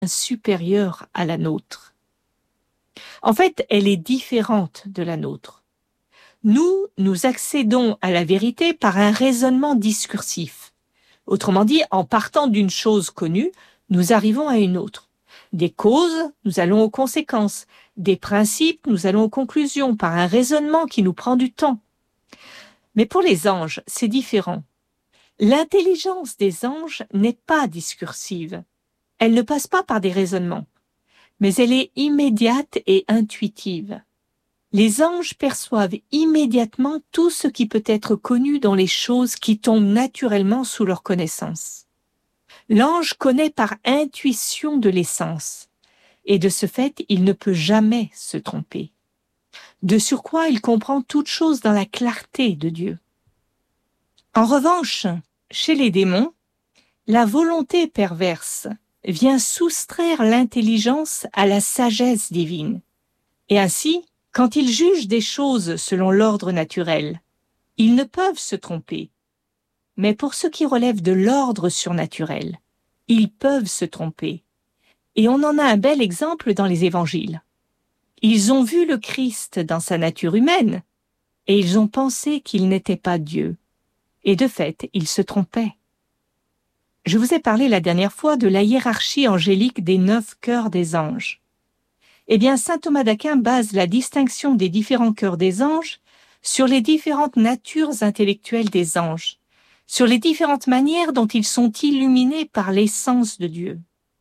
supérieure à la nôtre. En fait, elle est différente de la nôtre. Nous accédons à la vérité par un raisonnement discursif. Autrement dit, en partant d'une chose connue, nous arrivons à une autre. Des causes, nous allons aux conséquences. Des principes, nous allons aux conclusions par un raisonnement qui nous prend du temps. Mais pour les anges, c'est différent. L'intelligence des anges n'est pas discursive. Elle ne passe pas par des raisonnements, mais elle est immédiate et intuitive. Les anges perçoivent immédiatement tout ce qui peut être connu dans les choses qui tombent naturellement sous leur connaissance. L'ange connaît par intuition de l'essence, et de ce fait, il ne peut jamais se tromper. De surcroît, il comprend toute chose dans la clarté de Dieu. En revanche, chez les démons, la volonté perverse vient soustraire l'intelligence à la sagesse divine. Et ainsi, quand ils jugent des choses selon l'ordre naturel, ils ne peuvent se tromper. Mais pour ce qui relève de l'ordre surnaturel, ils peuvent se tromper. Et on en a un bel exemple dans les évangiles. Ils ont vu le Christ dans sa nature humaine, et ils ont pensé qu'il n'était pas Dieu. Et de fait, ils se trompaient. Je vous ai parlé la dernière fois de la hiérarchie angélique des 9 cœurs des anges. Eh bien, saint Thomas d'Aquin base la distinction des différents cœurs des anges sur les différentes natures intellectuelles des anges, sur les différentes manières dont ils sont illuminés par l'essence de Dieu.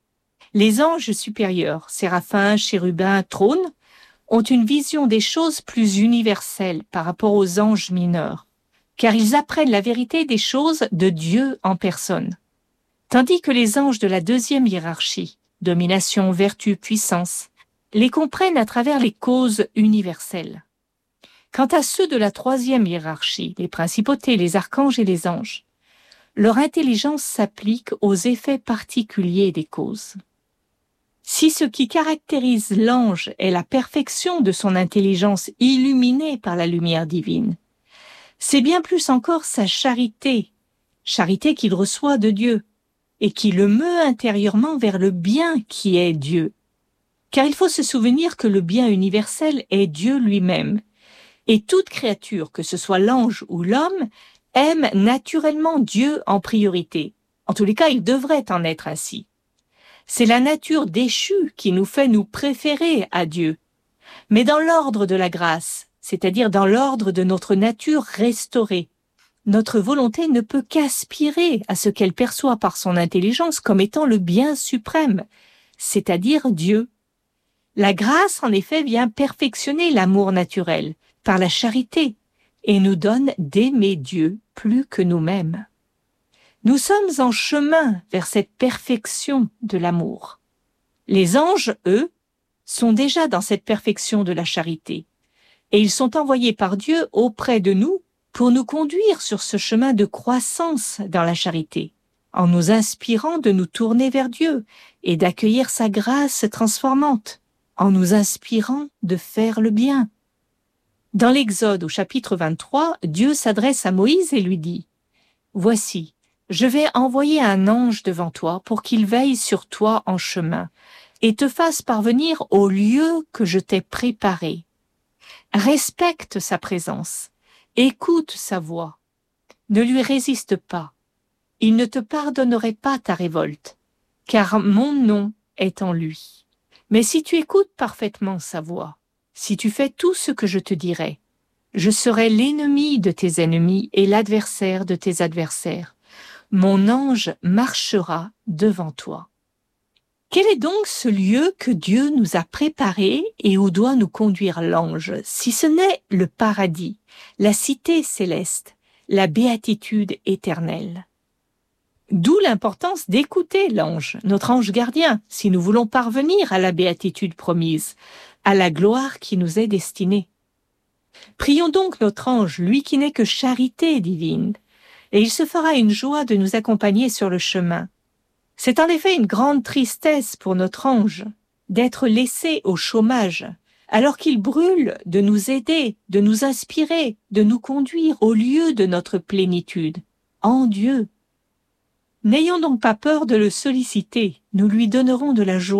Les anges supérieurs, séraphins, chérubins, trônes, ont une vision des choses plus universelle par rapport aux anges mineurs, car ils apprennent la vérité des choses de Dieu en personne. Tandis que les anges de la deuxième hiérarchie, domination, vertu, puissance, les comprennent à travers les causes universelles. Quant à ceux de la troisième hiérarchie, les principautés, les archanges et les anges, leur intelligence s'applique aux effets particuliers des causes. Si ce qui caractérise l'ange est la perfection de son intelligence illuminée par la lumière divine, c'est bien plus encore sa charité, charité qu'il reçoit de Dieu, et qui le meut intérieurement vers le bien qui est Dieu. Car il faut se souvenir que le bien universel est Dieu lui-même, et toute créature, que ce soit l'ange ou l'homme, aime naturellement Dieu en priorité. En tous les cas, il devrait en être ainsi. C'est la nature déchue qui nous fait nous préférer à Dieu. Mais dans l'ordre de la grâce, c'est-à-dire dans l'ordre de notre nature restaurée, notre volonté ne peut qu'aspirer à ce qu'elle perçoit par son intelligence comme étant le bien suprême, c'est-à-dire Dieu. La grâce, en effet, vient perfectionner l'amour naturel par la charité et nous donne d'aimer Dieu plus que nous-mêmes. Nous sommes en chemin vers cette perfection de l'amour. Les anges, eux, sont déjà dans cette perfection de la charité et ils sont envoyés par Dieu auprès de nous pour nous conduire sur ce chemin de croissance dans la charité, en nous inspirant de nous tourner vers Dieu et d'accueillir sa grâce transformante, en nous inspirant de faire le bien. Dans l'Exode au chapitre 23, Dieu s'adresse à Moïse et lui dit « Voici, je vais envoyer un ange devant toi pour qu'il veille sur toi en chemin et te fasse parvenir au lieu que je t'ai préparé. Respecte sa présence. Écoute sa voix. Ne lui résiste pas. Il ne te pardonnerait pas ta révolte, car mon nom est en lui. Mais si tu écoutes parfaitement sa voix, si tu fais tout ce que je te dirai, je serai l'ennemi de tes ennemis et l'adversaire de tes adversaires. Mon ange marchera devant toi. » Quel est donc ce lieu que Dieu nous a préparé et où doit nous conduire l'ange, si ce n'est le paradis, la cité céleste, la béatitude éternelle? D'où l'importance d'écouter l'ange, notre ange gardien, si nous voulons parvenir à la béatitude promise, à la gloire qui nous est destinée. Prions donc notre ange, lui qui n'est que charité divine, et il se fera une joie de nous accompagner sur le chemin. C'est en effet une grande tristesse pour notre ange d'être laissé au chômage, alors qu'il brûle de nous aider, de nous inspirer, de nous conduire au lieu de notre plénitude, en Dieu. N'ayons donc pas peur de le solliciter, nous lui donnerons de la joie.